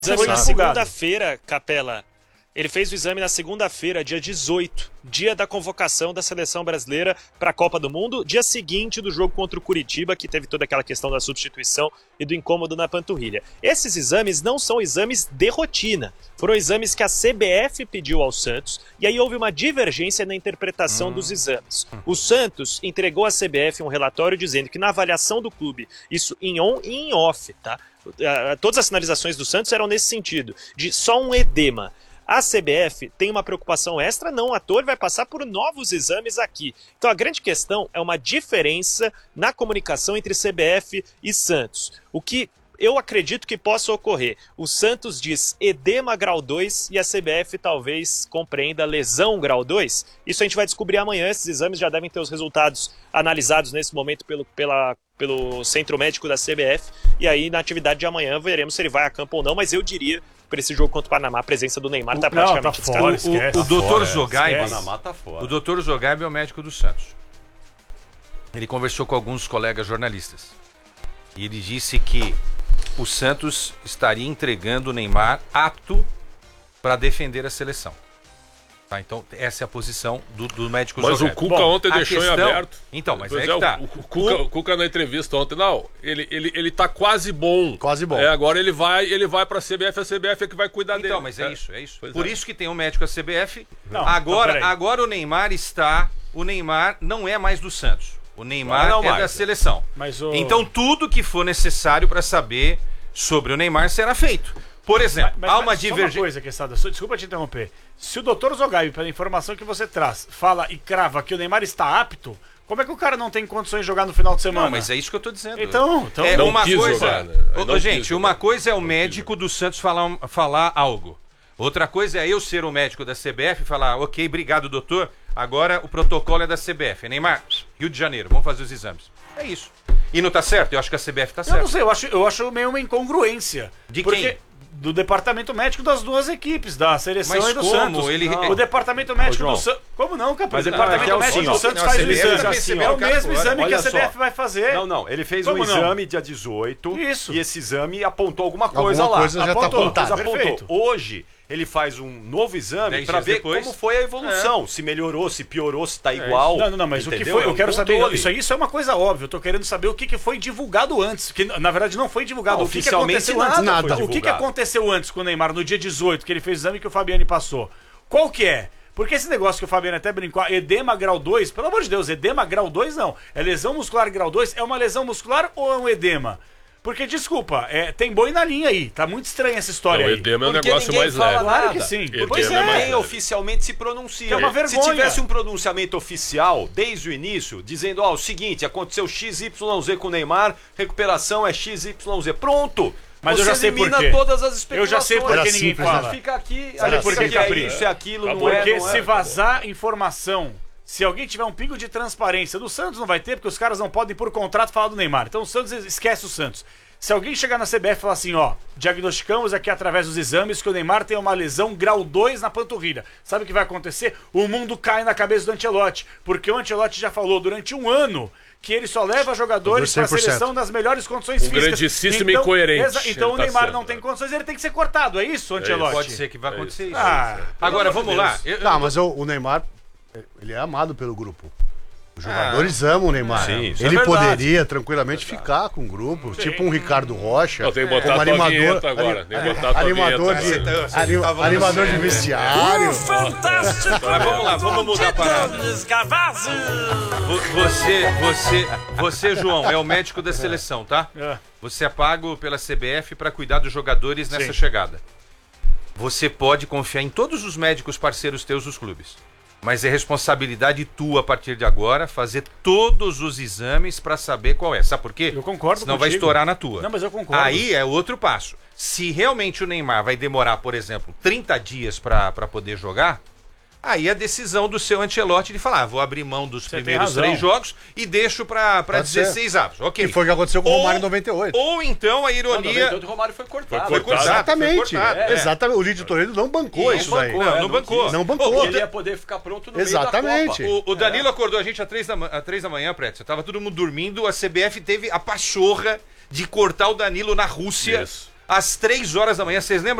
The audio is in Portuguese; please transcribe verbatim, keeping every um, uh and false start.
Exame na segunda-feira, Capela. Ele fez o exame na segunda-feira, dia dezoito, dia da convocação da seleção brasileira para a Copa do Mundo, dia seguinte do jogo contra o Curitiba, que teve toda aquela questão da substituição e do incômodo na panturrilha. Esses exames não são exames de rotina, foram exames que a C B F pediu ao Santos, e aí houve uma divergência na interpretação hum. dos exames. O Santos entregou à C B F um relatório dizendo que na avaliação do clube, isso em on e em off, tá? Todas as sinalizações do Santos eram nesse sentido, de só um edema. A C B F tem uma preocupação extra, não à toa, ele vai passar por novos exames aqui. Então a grande questão é uma diferença na comunicação entre C B F e Santos. O que eu acredito que possa ocorrer. O Santos diz edema grau dois e a C B F talvez compreenda lesão grau dois. Isso a gente vai descobrir amanhã, esses exames já devem ter os resultados analisados nesse momento pelo, pela, pelo centro médico da C B F. E aí na atividade de amanhã veremos se ele vai a campo ou não, mas eu diria para esse jogo contra o Panamá, a presença do Neymar está praticamente não, tá fora, esquece, o, o, o doutor fora, Zogaibe, Panamá tá fora. O doutor Zogaibe é o médico do Santos. Ele conversou com alguns colegas jornalistas e ele disse que o Santos estaria entregando o Neymar apto para defender a seleção. Tá, então essa é a posição do, do médico Mas Zogaibe. o Cuca Bom, ontem deixou questão... em aberto. Então, mas pois é, é que tá. O, o, Cuca, o... o Cuca na entrevista ontem, não, ele, ele, ele tá quase bom. Quase bom. É, agora ele vai, ele vai pra C B F, a C B F é que vai cuidar então, dele. Então, mas é, é isso, é isso. Pois Por é. isso que tem um médico da C B F. Não, agora, então, agora o Neymar está... O Neymar não é mais do Santos. O Neymar não, não é mais. da seleção. Mas o... Então tudo que for necessário para saber sobre o Neymar será feito. Por exemplo, mas, mas, há uma mas divergência... Só uma coisa, Quesada, desculpa te interromper. Se o doutor Zogaibe, pela informação que você traz, fala e crava que o Neymar está apto, como é que o cara não tem condições de jogar no final de semana? Não, mas é isso que eu tô dizendo. Então, então é não uma quis coisa... jogar, né? Ô, Não gente, quis uma jogar. coisa é o Não médico do Santos falar, falar algo. Outra coisa é eu ser o médico da C B F e falar, ok, obrigado, doutor, agora o protocolo é da C B F. Neymar, Rio de Janeiro, vamos fazer os exames. É isso. E não tá certo? Eu acho que a C B F tá certa. Eu não sei, eu acho, eu acho meio uma incongruência. De porque... quem? Do departamento médico das duas equipes, da seleção Mas e do como? Santos. Ele- O departammente médico Ô, do João. Santos. Como não, capaz? Mas O ele- departamento não, é que é médico assim, do ó. Santos Não, faz a o C B F exame. vai receber É o o cara mesmo fora. exame que Olha a C B F só. vai fazer. Não, não, ele fez Como um não? exame dia dezoito. Isso. E esse exame apontou alguma coisa Alguma lá. coisa já tá apontou, apontada. apontou. Perfeito. Hoje ele faz um novo exame Dez para dias ver depois. como foi a evolução. Se melhorou, se piorou, se tá igual. Não, não, não, mas o que entendeu? foi? É Eu um quero saber. controle. Isso aí isso é uma coisa óbvia. Eu tô querendo saber o que, que foi divulgado antes. Que na verdade não foi divulgado. Não, o que, que oficialmente aconteceu nada antes? nada foi O que, que divulgado. aconteceu antes com o Neymar no dia dezoito, que ele fez o exame que o Fabiani passou? Qual que é? Porque esse negócio que o Fabiano até brincou, edema grau dois, pelo amor de Deus, edema grau dois não. É lesão muscular grau dois? É uma lesão muscular ou é um edema? Porque, desculpa, é, tem boi na linha aí. Tá muito estranha essa história Não, aí. edema é um Porque negócio ninguém mais fala leve. Claro nada. que sim. Edema Pois é mais é. Ninguém leve. oficialmente se pronuncia. É uma Se vergonha. tivesse um pronunciamento oficial desde o início, dizendo, ó, o seguinte, aconteceu X Y Z com o Neymar, recuperação é X Y Z. Pronto! Mas Você eu já sei por elimina quê. todas as Eu já sei por Era que ninguém simples, fala. Fica aqui, Sabe ah, por isso quê, aqui é Capri? isso, é aquilo, não Porque é, não se é. vazar informação, se alguém tiver um pingo de transparência do Santos, não vai ter, porque os caras não podem, por contrato, falar do Neymar. Então o Santos esquece o Santos. Se alguém chegar na C B F e falar assim, ó, diagnosticamos aqui através dos exames que o Neymar tem uma lesão grau dois na panturrilha. Sabe o que vai acontecer? O mundo cai na cabeça do Ancelotti, porque o Ancelotti já falou durante um ano que ele só leva jogadores para a cem por cento. seleção nas melhores condições Um físicas. grandíssimo então, incoerente. exa- Então Ele o tá Neymar sendo, não tem né? condições, ele tem que ser cortado, é isso, Ancelotti? Pode ser que vai acontecer isso. Ah, Agora, pelo vamos amor de lá. Deus. Eu- Não, mas o, o Neymar, ele é amado pelo grupo. Os jogadores amam o Neymar. Sim, isso é ele verdade. poderia tranquilamente ficar com o grupo, tipo um Ricardo Rocha, Não, tem que botar como a tua animador, vinheta agora, tem que botar a tua animador vinheta. de, Você tá- anim- você tava animador de no- vestiário. Fantástico! Mas vamos lá, vamos mudar a parada. Gavazzi! Vo- Você, você, você, João, é o médico da seleção, tá? É. Você é pago pela C B F para cuidar dos jogadores nessa Sim. chegada. Você pode confiar em todos os médicos parceiros teus dos clubes. Mas é responsabilidade tua a partir de agora fazer todos os exames para saber qual é. Sabe por quê? Eu concordo Senão vai contigo. estourar na tua. Não, mas eu concordo. Aí é outro passo. Se realmente o Neymar vai demorar, por exemplo, trinta dias para poder jogar, aí a decisão do seu Ancelotti de falar, ah, vou abrir mão dos Você tem primeiros razão. três jogos e deixo para Pode ser. dezesseis avos. Ok. Que foi o que aconteceu com o Ou- Romário em noventa e oito. Ou então a Não, ironia... noventa e oito, o Romário foi cortado. Foi cortado. Exatamente. Foi cortado, é. Exatamente. O Lídio Toledo não bancou isso, daí. Não, não bancou. Não bancou. Ele ia poder ficar pronto no Exatamente. meio da Copa. O, o Danilo acordou a gente às três da, ma- às três da manhã, Prédio. Tava todo mundo dormindo. A C B F teve a pachorra de cortar o Danilo na Rússia. Isso. às três horas da manhã. Vocês lembram